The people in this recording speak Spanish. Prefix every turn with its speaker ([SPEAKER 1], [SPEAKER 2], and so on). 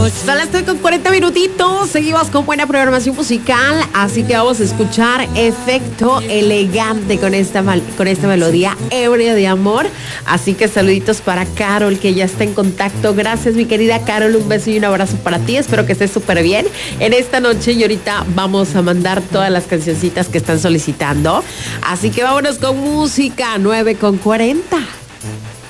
[SPEAKER 1] Son las 3 con 40 minutitos. Seguimos con buena programación musical. Así que vamos a escuchar Efecto Elegante con esta melodía ebria de amor. Así que saluditos para Carol, que ya está en contacto. Gracias, mi querida Carol. Un beso y un abrazo para ti. Espero que estés súper bien en esta noche. Y ahorita vamos a mandar todas las cancioncitas que están solicitando. Así que vámonos con música. 9 con 40.